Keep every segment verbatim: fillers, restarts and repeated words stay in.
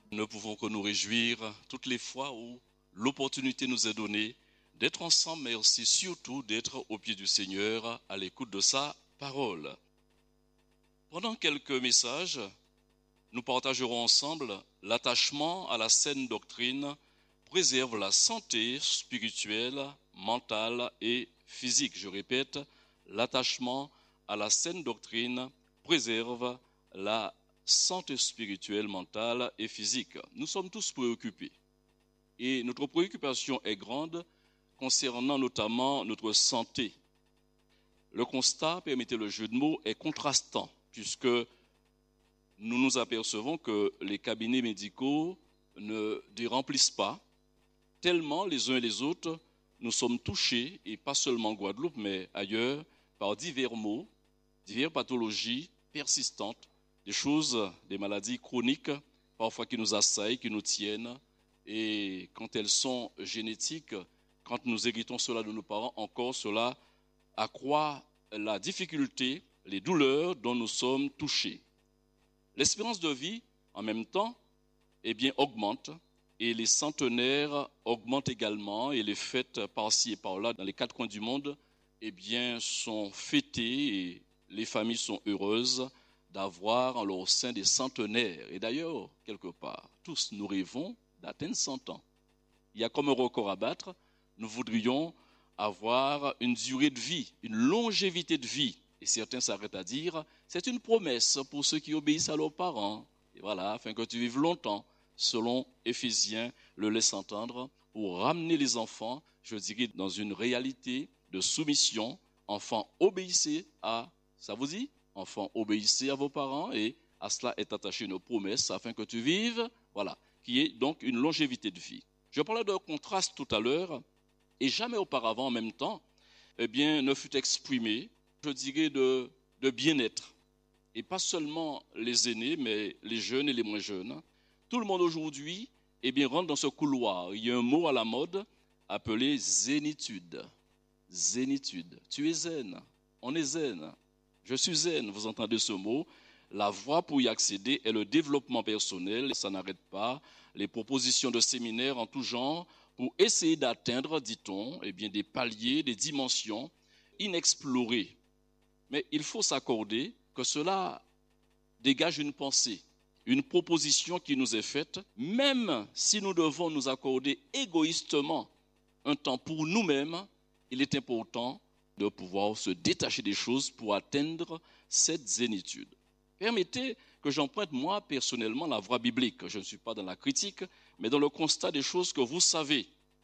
Ne pouvons que nous réjouir toutes les fois où l'opportunité nous est donnée d'être ensemble, mais aussi surtout d'être au pied du Seigneur à l'écoute de sa parole. Pendant quelques messages, nous partagerons ensemble l'attachement à la saine doctrine préserve la santé spirituelle, mentale et physique. Je répète, l'attachement à la saine doctrine préserve la santé spirituelle, mentale et physique. Nous sommes tous préoccupés et notre préoccupation est grande concernant notamment notre santé. Le constat, permettez le jeu de mots, est contrastant puisque nous nous apercevons que les cabinets médicaux ne déremplissent pas, tellement les uns et les autres, nous sommes touchés, et pas seulement en Guadeloupe, mais ailleurs, par divers maux, diverses pathologies persistantes, des choses, des maladies chroniques, parfois qui nous assaillent, qui nous tiennent, et quand elles sont génétiques, quand nous héritons cela de nos parents, encore cela accroît la difficulté, les douleurs dont nous sommes touchés. L'espérance de vie, en même temps, eh bien, augmente et les centenaires augmentent également et les fêtes par-ci et par-là dans les quatre coins du monde, eh bien, sont fêtées et les familles sont heureuses d'avoir en leur sein des centenaires. Et d'ailleurs, quelque part, tous nous rêvons d'atteindre cent ans. Il y a comme un record à battre, nous voudrions avoir une durée de vie, une longévité de vie. Et certains s'arrêtent à dire, c'est une promesse pour ceux qui obéissent à leurs parents. Et voilà, afin que tu vives longtemps, selon Éphésiens le laisse entendre, pour ramener les enfants, je dirais, dans une réalité de soumission. Enfants, obéissez à, ça vous dit? Enfants, obéissez à vos parents et à cela est attachée une promesse afin que tu vives, voilà, qui est donc une longévité de vie. Je parlais d'un contraste tout à l'heure et jamais auparavant en même temps, eh bien, ne fut exprimé, je dirais, de, de bien-être. Et pas seulement les aînés, mais les jeunes et les moins jeunes. Tout le monde aujourd'hui, eh bien, rentre dans ce couloir. Il y a un mot à la mode appelé zénitude. Zénitude. Tu es zen. On est zen. Je suis zen. Vous entendez ce mot? La voie pour y accéder est le développement personnel. Ça n'arrête pas. Les propositions de séminaires en tout genre pour essayer d'atteindre, dit-on, eh bien, des paliers, des dimensions inexplorées. Mais il faut s'accorder que cela dégage une pensée, une proposition qui nous est faite, même si nous devons nous accorder égoïstement un temps pour nous-mêmes, il est important de pouvoir se détacher des choses pour atteindre cette zénitude. Permettez que j'emprunte moi personnellement la voie biblique. Je ne suis pas dans la critique, mais dans le constat des choses que vous savez.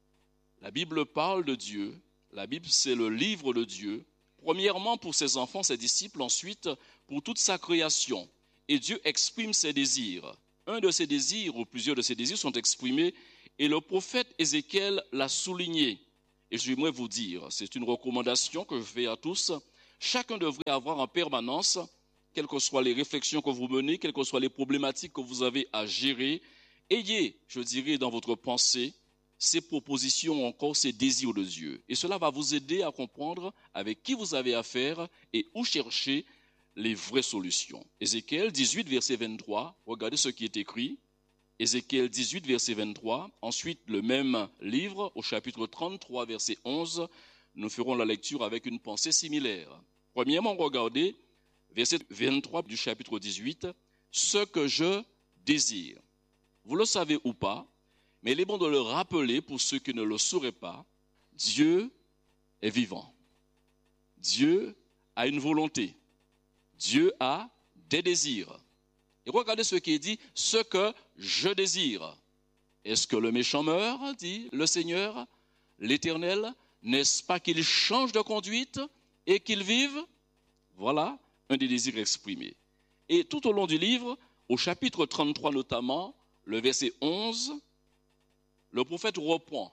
La Bible parle de Dieu, la Bible c'est le livre de Dieu, premièrement pour ses enfants, ses disciples, ensuite pour toute sa création. Et Dieu exprime ses désirs. Un de ses désirs ou plusieurs de ses désirs sont exprimés et le prophète Ézéchiel l'a souligné. Et j'aimerais vous dire, c'est une recommandation que je fais à tous, chacun devrait avoir en permanence, quelles que soient les réflexions que vous menez, quelles que soient les problématiques que vous avez à gérer, ayez, je dirais, dans votre pensée, ces propositions ou encore ces désirs de Dieu. Et cela va vous aider à comprendre avec qui vous avez affaire et où chercher les vraies solutions. Ézéchiel dix-huit, verset vingt-trois, regardez ce qui est écrit. Ézéchiel dix-huit, verset vingt-trois. Ensuite, le même livre, au chapitre trente-trois, verset onze, nous ferons la lecture avec une pensée similaire. Premièrement, regardez, verset vingt-trois du chapitre dix-huit, « Ce que je désire ». Vous le savez ou pas, mais il est bon de le rappeler pour ceux qui ne le sauraient pas. Dieu est vivant. Dieu a une volonté. Dieu a des désirs. Et regardez ce qui est dit, ce que je désire. Est-ce que le méchant meurt, dit le Seigneur, l'Éternel? N'est-ce pas qu'il change de conduite et qu'il vive? Voilà un des désirs exprimés. Et tout au long du livre, au chapitre trente-trois notamment, le verset onze, le prophète reprend.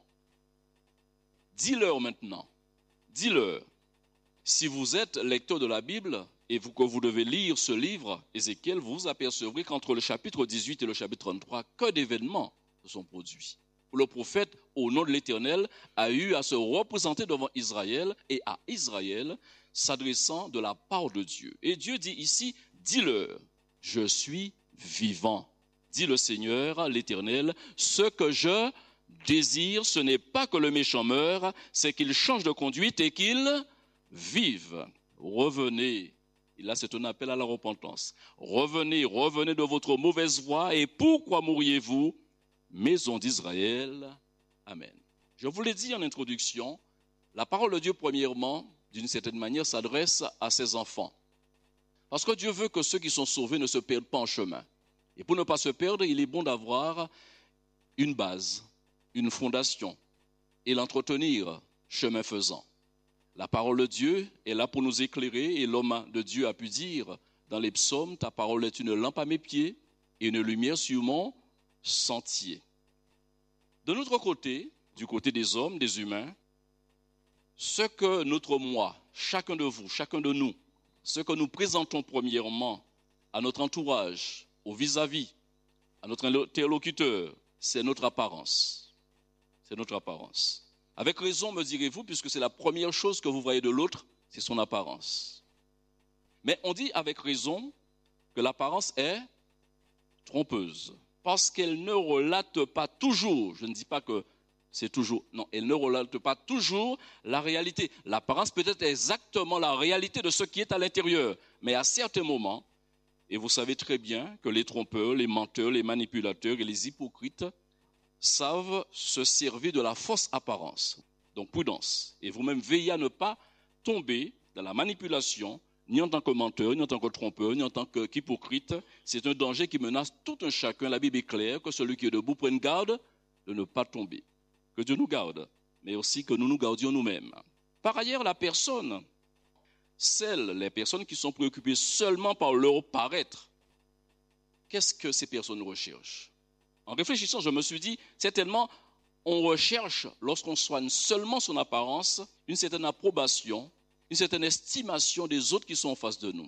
Dis-leur maintenant, dis-leur, si vous êtes lecteur de la Bible et vous, que vous devez lire ce livre, Ézéchiel, vous vous apercevrez qu'entre le chapitre dix-huit et le chapitre trente-trois, que d'événements se sont produits. Le prophète, au nom de l'Éternel, a eu à se représenter devant Israël et à Israël, s'adressant de la part de Dieu. Et Dieu dit ici, dis-leur, je suis vivant. dit le Seigneur, l'Éternel, ce que je désire, ce n'est pas que le méchant meure, c'est qu'il change de conduite et qu'il vive. Revenez. Et là, c'est un appel à la repentance. Revenez, revenez de votre mauvaise voie. Et pourquoi mourriez-vous, maison d'Israël? Amen. Je vous l'ai dit en introduction, la parole de Dieu, premièrement, d'une certaine manière, s'adresse à ses enfants. Parce que Dieu veut que ceux qui sont sauvés ne se perdent pas en chemin. Et pour ne pas se perdre, il est bon d'avoir une base, une fondation, et l'entretenir chemin faisant. La parole de Dieu est là pour nous éclairer, et l'homme de Dieu a pu dire dans les psaumes, ta parole est une lampe à mes pieds et une lumière sur mon sentier. De notre côté, du côté des hommes, des humains, ce que notre moi, chacun de vous, chacun de nous, ce que nous présentons premièrement à notre entourage, au vis-à-vis, à notre interlocuteur, c'est notre apparence. C'est notre apparence. Avec raison, me direz-vous, puisque c'est la première chose que vous voyez de l'autre, c'est son apparence. Mais on dit avec raison que l'apparence est trompeuse, parce qu'elle ne relate pas toujours, je ne dis pas que c'est toujours, non, elle ne relate pas toujours la réalité. L'apparence peut être exactement la réalité de ce qui est à l'intérieur, mais à certains moments, et vous savez très bien que les trompeurs, les menteurs, les manipulateurs et les hypocrites savent se servir de la fausse apparence. Donc prudence. Et vous-même veillez à ne pas tomber dans la manipulation, ni en tant que menteur, ni en tant que trompeur, ni en tant qu'hypocrite. C'est un danger qui menace tout un chacun. La Bible est claire que celui qui est debout prenne garde de ne pas tomber. Que Dieu nous garde, mais aussi que nous nous gardions nous-mêmes. Par ailleurs, la personne, celles, les personnes qui sont préoccupées seulement par leur paraître, qu'est-ce que ces personnes recherchent? En réfléchissant, je me suis dit, certainement, on recherche, lorsqu'on soigne seulement son apparence, une certaine approbation, une certaine estimation des autres qui sont en face de nous.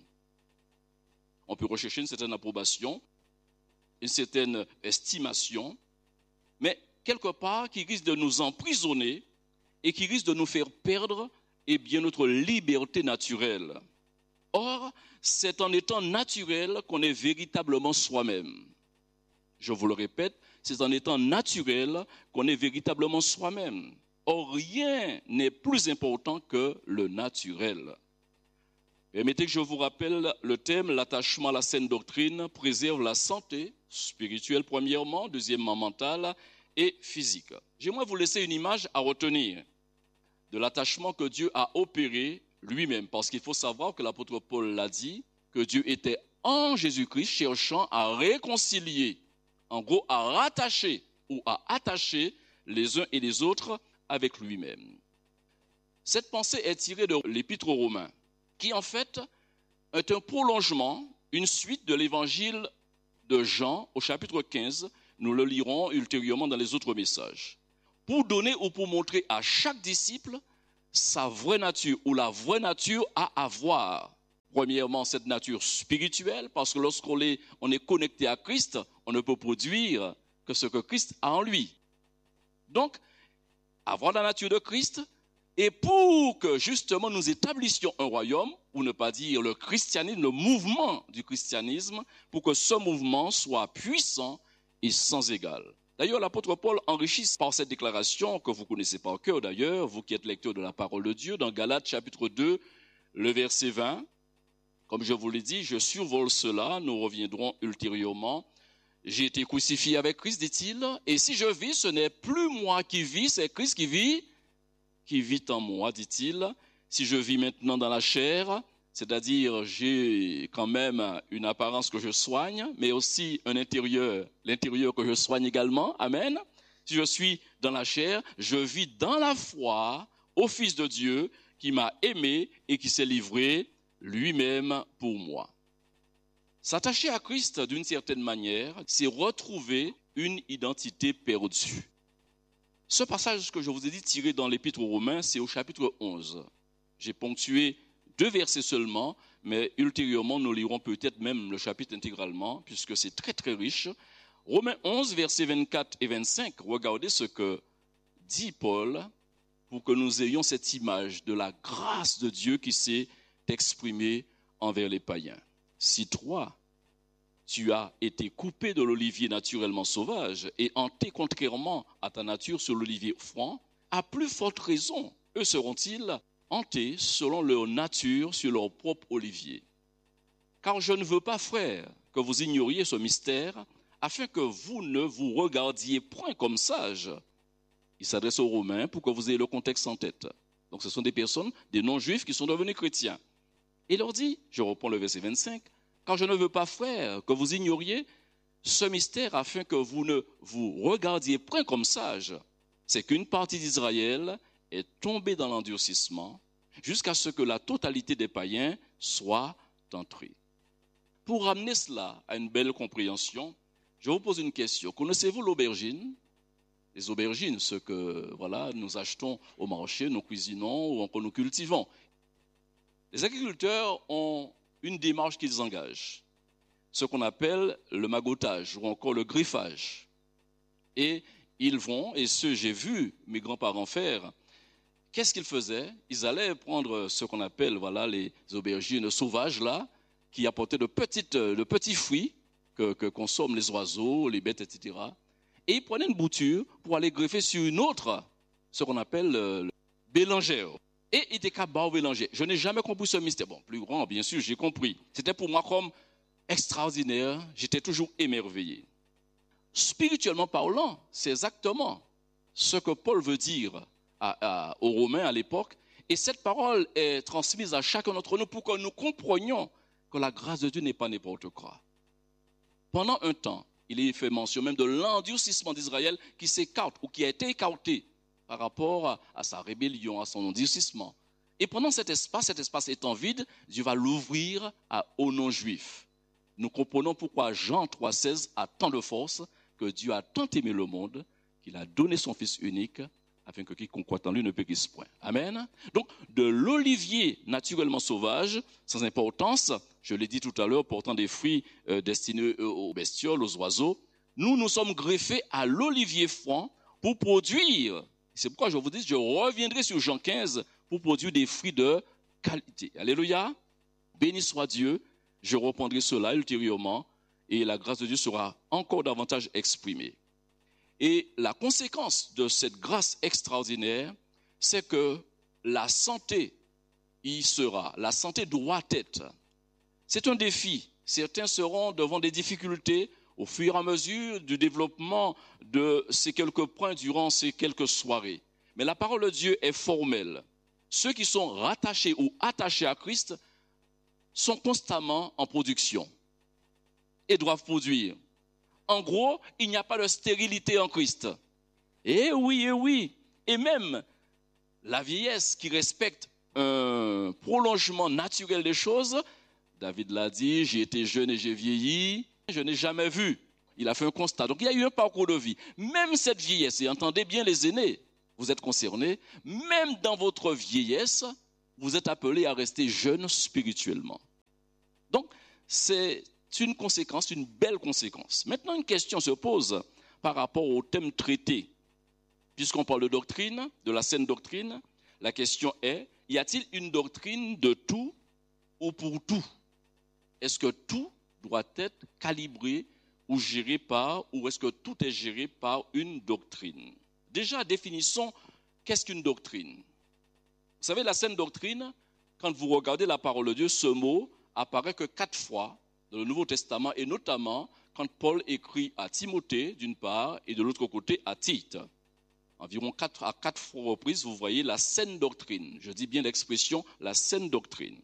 On peut rechercher une certaine approbation, une certaine estimation, mais quelque part qui risque de nous emprisonner et qui risque de nous faire perdre eh bien, notre liberté naturelle. Or, c'est en étant naturel qu'on est véritablement soi-même. Je vous le répète, c'est en étant naturel qu'on est véritablement soi-même. Or, rien n'est plus important que le naturel. Permettez que je vous rappelle le thème, l'attachement à la saine doctrine préserve la santé spirituelle premièrement, deuxièmement mentale et physique. J'aimerais vous laisser une image à retenir de l'attachement que Dieu a opéré lui-même, parce qu'il faut savoir que l'apôtre Paul l'a dit, que Dieu était en Jésus-Christ cherchant à réconcilier, en gros à rattacher ou à attacher les uns et les autres avec lui-même. Cette pensée est tirée de l'Épître aux Romains, qui en fait est un prolongement, une suite de l'évangile de Jean au chapitre quinze. Nous le lirons ultérieurement dans les autres messages. Pour donner ou pour montrer à chaque disciple sa vraie nature ou la vraie nature à avoir. Premièrement, cette nature spirituelle, parce que lorsqu'on est, on est connecté à Christ, on ne peut produire que ce que Christ a en lui. Donc, avoir la nature de Christ, et pour que justement nous établissions un royaume, pour ne pas dire le christianisme, le mouvement du christianisme, pour que ce mouvement soit puissant et sans égal. D'ailleurs, l'apôtre Paul enrichit par cette déclaration, que vous connaissez par cœur d'ailleurs, vous qui êtes lecteur de la parole de Dieu, dans Galates chapitre deux, le verset vingt. Comme je vous l'ai dit, je survole cela, nous reviendrons ultérieurement. J'ai été crucifié avec Christ, dit-il, et si je vis, ce n'est plus moi qui vis, c'est Christ qui vit, qui vit en moi, dit-il. Si je vis maintenant dans la chair, c'est-à-dire j'ai quand même une apparence que je soigne, mais aussi un intérieur, l'intérieur que je soigne également, amen. Si je suis dans la chair, je vis dans la foi au Fils de Dieu qui m'a aimé et qui s'est livré lui-même pour moi. S'attacher à Christ d'une certaine manière, c'est retrouver une identité perdue. Ce passage que je vous ai dit tiré dans l'Épître aux Romains, c'est au chapitre onze. J'ai ponctué deux versets seulement, mais ultérieurement nous lirons peut-être même le chapitre intégralement, puisque c'est très très riche. Romains onze, versets vingt-quatre et vingt-cinq, regardez ce que dit Paul pour que nous ayons cette image de la grâce de Dieu qui s'est exprimée envers les païens. Si toi, tu as été coupé de l'olivier naturellement sauvage et hanté contrairement à ta nature sur l'olivier franc, à plus forte raison, eux seront-ils hantés selon leur nature sur leur propre olivier. Car je ne veux pas, frères, que vous ignoriez ce mystère, afin que vous ne vous regardiez point comme sages. Il s'adresse aux Romains pour que vous ayez le contexte en tête. Donc ce sont des personnes, des non-juifs qui sont devenus chrétiens. Et il leur dit, je reprends le verset vingt-cinq, « Car je ne veux pas, frères, que vous ignoriez ce mystère afin que vous ne vous regardiez point comme sages. C'est qu'une partie d'Israël est tombée dans l'endurcissement jusqu'à ce que la totalité des païens soit entrée. » Pour ramener cela à une belle compréhension, je vous pose une question. Connaissez-vous l'aubergine ? Les aubergines, ce que voilà, nous achetons au marché, nous cuisinons ou encore nous cultivons. Les agriculteurs ont une démarche qu'ils engagent, ce qu'on appelle le magotage ou encore le griffage. Et ils vont, et ce j'ai vu mes grands-parents faire, qu'est-ce qu'ils faisaient ? Ils allaient prendre ce qu'on appelle voilà, les aubergines sauvages là, qui apportaient de, petites, de petits fruits que, que consomment les oiseaux, les bêtes, et cetera. Et ils prenaient une bouture pour aller greffer sur une autre, ce qu'on appelle le, le bélangère. Et il était capable de bélanger. Je n'ai jamais compris ce mystère. Bon, plus grand, bien sûr, j'ai compris. C'était pour moi comme extraordinaire. J'étais toujours émerveillé. Spirituellement parlant, c'est exactement ce que Paul veut dire à, à, aux Romains à l'époque. Et cette parole est transmise à chacun d'entre nous pour que nous comprenions que la grâce de Dieu n'est pas n'importe quoi. Pendant un temps, il est fait mention même de l'endurcissement d'Israël qui s'écarte ou qui a été écarté par rapport à, à sa rébellion, à son endurcissement. Et pendant cet espace, cet espace étant vide, Dieu va l'ouvrir à, aux non-juifs. Nous comprenons pourquoi Jean trois seize a tant de force, que Dieu a tant aimé le monde, qu'il a donné son Fils unique, afin que quiconque croit en lui ne périsse point. Amen. Donc, de l'olivier naturellement sauvage, sans importance, je l'ai dit tout à l'heure, portant des fruits euh, destinés aux bestioles, aux oiseaux, nous nous sommes greffés à l'olivier franc pour produire. C'est pourquoi je vous dis, je reviendrai sur Jean quinze pour produire des fruits de qualité. Alléluia. Béni soit Dieu. Je reprendrai cela ultérieurement et la grâce de Dieu sera encore davantage exprimée. Et la conséquence de cette grâce extraordinaire, c'est que la santé y sera. La santé doit être. C'est un défi. Certains seront devant des difficultés au fur et à mesure du développement de ces quelques points durant ces quelques soirées. Mais la parole de Dieu est formelle. Ceux qui sont rattachés ou attachés à Christ sont constamment en production et doivent produire. En gros, il n'y a pas de stérilité en Christ. Eh oui, eh oui. Et même la vieillesse qui respecte un prolongement naturel des choses, David l'a dit, j'ai été jeune et j'ai vieilli, je n'ai jamais vu. Il a fait un constat. Donc il y a eu un parcours de vie. Même cette vieillesse, et entendez bien les aînés, vous êtes concernés, même dans votre vieillesse, vous êtes appelés à rester jeune spirituellement. Donc c'est une conséquence, une belle conséquence. Maintenant, une question se pose par rapport au thème traité. Puisqu'on parle de doctrine, de la saine doctrine, la question est, y a-t-il une doctrine de tout ou pour tout ? Est-ce que tout doit être calibré ou géré par, ou est-ce que tout est géré par une doctrine ? Déjà, définissons qu'est-ce qu'une doctrine. Vous savez, la saine doctrine, quand vous regardez la parole de Dieu, ce mot apparaît que quatre fois dans le Nouveau Testament, et notamment quand Paul écrit à Timothée, d'une part, et de l'autre côté à Tite. Environ quatre à quatre fois reprises, vous voyez la saine doctrine. Je dis bien l'expression, la saine doctrine.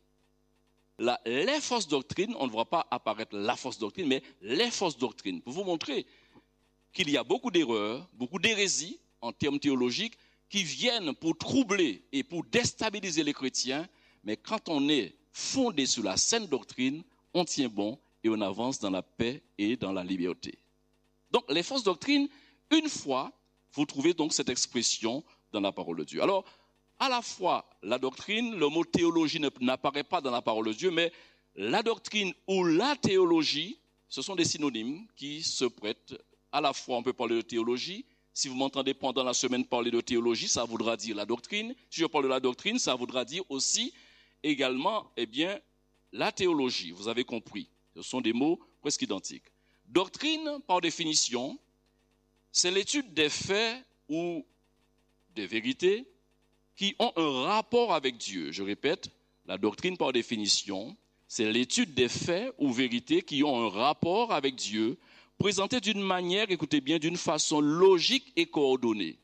La, les fausses doctrines, on ne voit pas apparaître la fausse doctrine, mais les fausses doctrines. Pour vous montrer qu'il y a beaucoup d'erreurs, beaucoup d'hérésies en termes théologiques qui viennent pour troubler et pour déstabiliser les chrétiens, mais quand on est fondé sur la saine doctrine, on tient bon et on avance dans la paix et dans la liberté. Donc, les fausses doctrines, une fois, vous trouvez donc cette expression dans la parole de Dieu. Alors, à la fois, la doctrine, le mot théologie n'apparaît pas dans la parole de Dieu, mais la doctrine ou la théologie, ce sont des synonymes qui se prêtent. À la fois, on peut parler de théologie. Si vous m'entendez pendant la semaine parler de théologie, ça voudra dire la doctrine. Si je parle de la doctrine, ça voudra dire aussi, également, eh bien, la théologie. Vous avez compris. Ce sont des mots presque identique. Doctrine, par définition, c'est l'étude des faits ou des vérités qui ont un rapport avec Dieu. Je répète, la doctrine, par définition, c'est l'étude des faits ou vérités qui ont un rapport avec Dieu, présentée d'une manière, écoutez bien, d'une façon logique et coordonnée.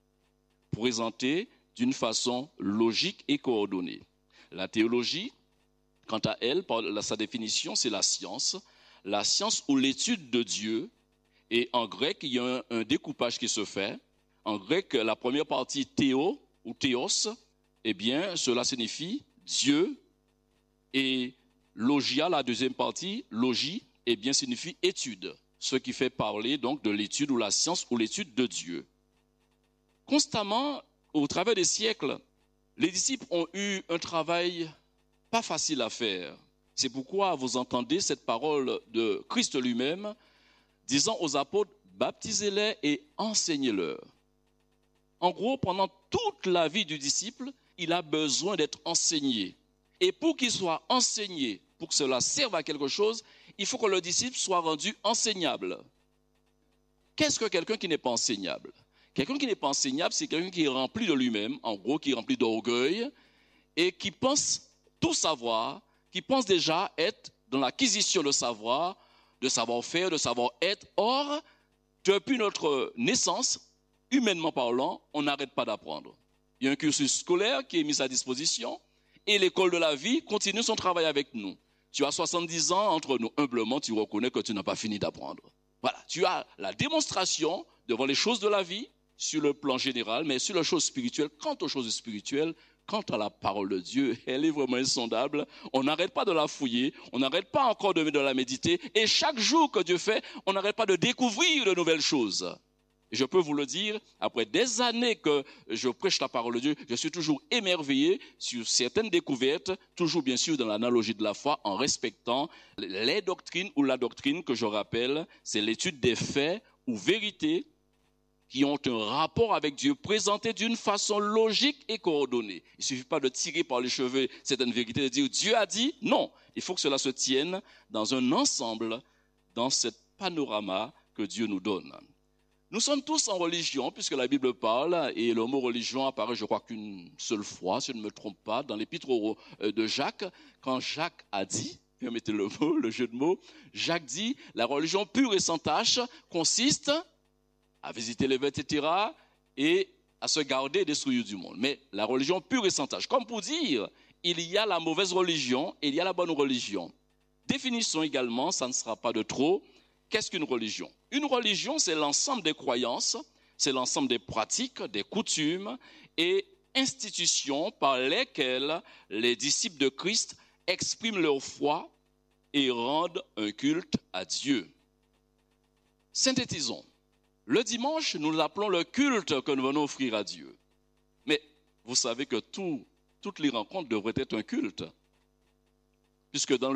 Présentée d'une façon logique et coordonnée. La théologie, quant à elle, par sa définition, c'est la science. La science ou l'étude de Dieu. Et en grec, il y a un, un découpage qui se fait. En grec, la première partie, théo ou théos, eh bien, cela signifie Dieu. Et logia, la deuxième partie, logie, eh bien, signifie étude. Ce qui fait parler donc de l'étude ou la science ou l'étude de Dieu. Constamment, au travers des siècles, les disciples ont eu un travail pas facile à faire. C'est pourquoi vous entendez cette parole de Christ lui-même disant aux apôtres, baptisez-les et enseignez-leur. En gros, pendant toute la vie du disciple, il a besoin d'être enseigné. Et pour qu'il soit enseigné, pour que cela serve à quelque chose, il faut que le disciple soit rendu enseignable. Qu'est-ce que quelqu'un qui n'est pas enseignable ? Quelqu'un qui n'est pas enseignable, c'est quelqu'un qui est rempli de lui-même, en gros, qui est rempli d'orgueil, et qui pense tout savoir, qui pense déjà être dans l'acquisition de savoir, de savoir-faire, de savoir-être. Or, depuis notre naissance, humainement parlant, on n'arrête pas d'apprendre. Il y a un cursus scolaire qui est mis à disposition, et l'école de la vie continue son travail avec nous. Tu as soixante-dix ans, entre nous, humblement, tu reconnais que tu n'as pas fini d'apprendre. Voilà, tu as la démonstration devant les choses de la vie, sur le plan général, mais sur les choses spirituelles. Quant aux choses spirituelles, quant à la parole de Dieu, elle est vraiment insondable. On n'arrête pas de la fouiller, on n'arrête pas encore de, de la méditer, et chaque jour que Dieu fait, on n'arrête pas de découvrir de nouvelles choses. Et je peux vous le dire, après des années que je prêche la parole de Dieu, je suis toujours émerveillé sur certaines découvertes, toujours bien sûr dans l'analogie de la foi, en respectant les doctrines ou la doctrine que je rappelle, c'est l'étude des faits ou vérités qui ont un rapport avec Dieu, présentés d'une façon logique et coordonnée. Il ne suffit pas de tirer par les cheveux certaines vérités, de dire Dieu a dit, non. Il faut que cela se tienne dans un ensemble, dans ce panorama que Dieu nous donne. Nous sommes tous en religion, puisque la Bible parle, et le mot religion apparaît, je crois, qu'une seule fois, si je ne me trompe pas, dans l'épître de Jacques, quand Jacques a dit, permettez le mot, le jeu de mots, Jacques dit, la religion pure et sans tache consiste à visiter les bêtes, et cetera, et à se garder des souillures du monde. Mais la religion pure et sans tache, comme pour dire, il y a la mauvaise religion et il y a la bonne religion. Définissons également, ça ne sera pas de trop, qu'est-ce qu'une religion ? Une religion, c'est l'ensemble des croyances, c'est l'ensemble des pratiques, des coutumes et institutions par lesquelles les disciples de Christ expriment leur foi et rendent un culte à Dieu. Synthétisons. Le dimanche, nous l'appelons le culte que nous venons offrir à Dieu. Mais vous savez que tout, toutes les rencontres devraient être un culte. Puisque dans le